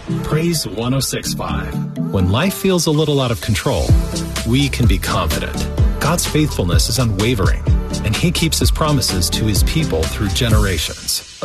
Praise 106.5. When life feels a little out of control, we can be confident. God's faithfulness is unwavering, and He keeps His promises to His people through generations.